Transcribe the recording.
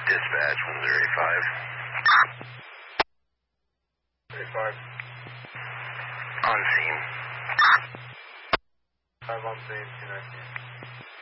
Dispatch 1085. 35. On scene. 5 on scene, 219.